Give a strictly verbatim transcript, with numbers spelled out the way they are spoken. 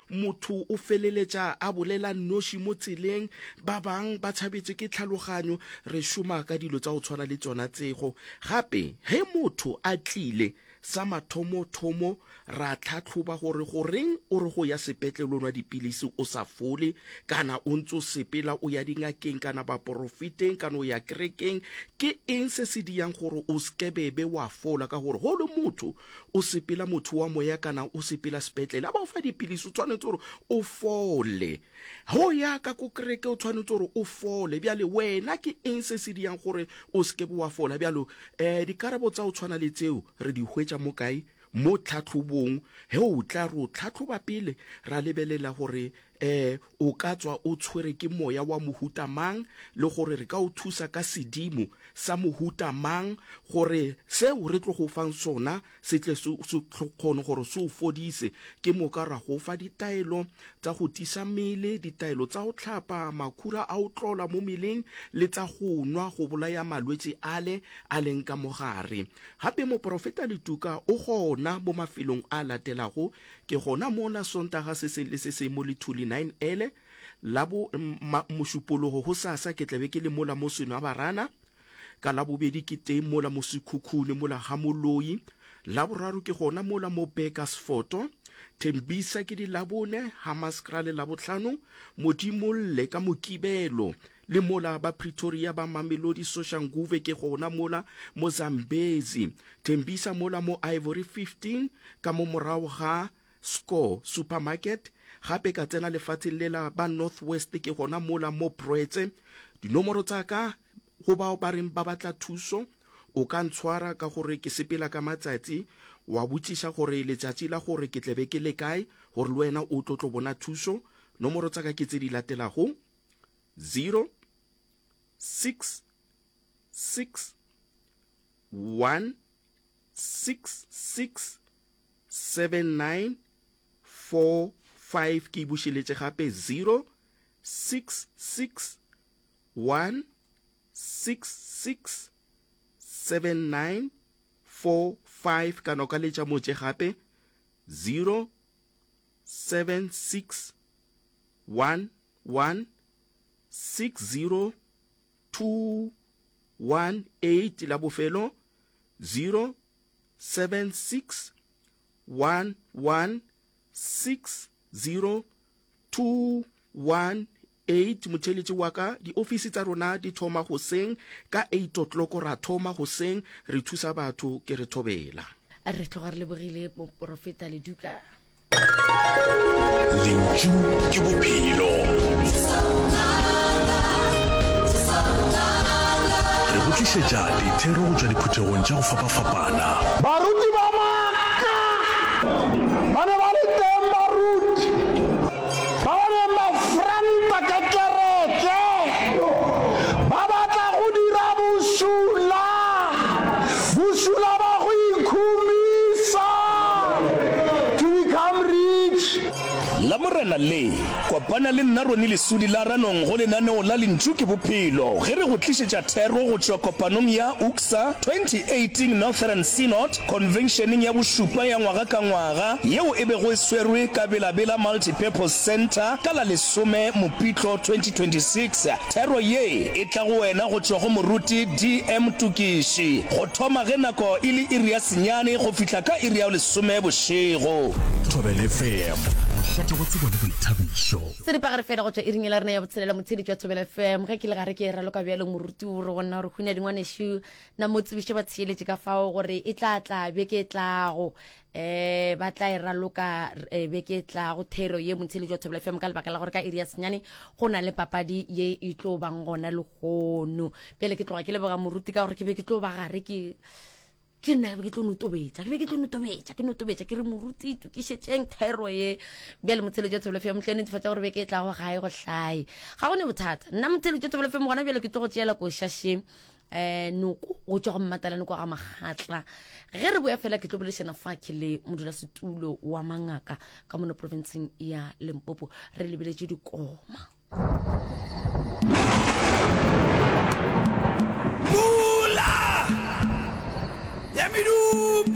motho o feleletša a bolela noši mo tseleng ba bang ba tshabetse ke tlhaloganyo re šoma ka dilo tsa go tshwana le tsona tsego gape he motho a tlile sa mathomo-thomo ra tlhatlhoba gore goreng o re go ya sepetlele o nwa dipilisi o sa fole kana o ntse o sepela o ya dingakeng kana ba porofiteng kana o ya kerekeng ke eng se se diang gore o skebebe wa fola ka gore go le motho o sepela motho wa moya kana o sepela sepetlele a ba o fa dipilisi o tshwanetse gore o fole go ya ka ko kereke o tshwanetse gore o fole bjale wena ke eng se se diang gore o skebe wa fola bjalo um dikarabo tsa o tshwana le tseo re di hwetša mo kae mo tlhatlhobong he o tla re o tlhatlhoba pele ra lebelela gore eh o ka tswa o tshwere ke moya wa mohuta mang le gore re ka o thusa ka sedimo sa mohuta mang gore seo re tlo go fang sona se tle se kgone gore se o fodise ke mo ka ra go fa ditaelo tsa go tisa mmele ditaelo tsa go tlhapa makhura a o tlola mo meleng le tsa go nwa go bolaya malwetse ale a leng ka mogare gape mo profeta Letuka o gona mo mafelong a latelago ke gona mona sontaga se se le se se mo lethuli nine ele labo mošupologo go sasa ke tlabe ke le mola mo seno a barana ka la bobedi ke teng mola mo sekhukhune mola ga moloi la boraro ke gona mola mo Bakersford Tembisa ke di labone Hammanskraal la botlhano modimolle ka mokibelo le mola ba Pretoria ba Mamelodi Soshanguve ke gona mola mo Zambezi Tembisa mola mo Ivory fifteen ka mo morago ga Score Supermarket gape ka tsena lefatshe le la ba Northwest ke gona mola mo Proetse dinomoro tsa ka go bao ba reng ba batla thuso o ka ntshwara ka gore ke sepela ka matsatsi wa botsisa gore letsatsi la gore ke tlebe ke le kae gore le wena o tlotlo bona thuso nomoro tsa ka ke tse di latelago zero six six one six six seven nine four five ke bušeletse gape zero six six one six six seven nine four five ka noka letša motse gape zero seven six one one six zero two one eight la bofelo zero seven six one one six zero two one eight motheletši wa ka di ofisi tsa rona di thoma hoseng ka eight o'clock ra thoma hoseng re thusa batho ke re thobela re tloga re lebogile mo Profeta Letuka lentšu ke bophelo re botlišetša dithero go tšwa diphuthegong tša go fapafapana baruti ba maka ba ne ba le teng baruti ba ne mafranta ka kereke ba batla go dira bosula bosula ba go ikhumisa to become rich la morena le kopana le nna rone lesudi la ranong go lenaneo la lentšu ke bophelo ge re go tlišetša thero go tšwa kopanong ya U C S A twenty eighteen Northern Synod Conventioneng ya bošupa ya ngwaga ka ngwaga yeo e bego e swerwe ka Belabela Multipurpose Center ka la lesome Mopitlo twenty twenty-six thero ye e tla go wena go tšwa go moruti D M Tukiši go thoma ge nako e le iri ya senyane go fihla ka iri ya lesome bošego Thobela F M tlhatse go tseba le boithabišo se di pagare fela go tšwa iring la rena ya botshelela motsheletši wa Thobela F M ge ke le gare ke e raloka bjalo moruti o re gona gore hunya dingwanešu na mo tsebiše ba tsheeletše ka fao gore e tla tla beke e tlago eh ba tla e raloka beke e tlago thero ye motsheletši wa Thobela F M ka lebaka la gore ka iri ya senyane go na le papadi ye e tlo bang gona le gono pele ke tloga ke leboga moruti ka gore ke be ke tlo ba gare ke ke nna ke tlo notobetsa ke be ke tlo notobetsa ke notobetsa ke re moruti Tukišetšeng thero ye bjale motsheletši wa Thobela F M tle netefatša gore beke e tlago gae go hlae ga go ne bothata nna motsheletši wa Thobela F M gona bjale ke tlo go tšeela ko šaše eh noko go tšwa go mmatala noko ga magatla ge re boya fela ke tlo bolešana fa ke le modulasetulo wa mangaka ka mono provinceng ya Limpopo re lebeletše dikoma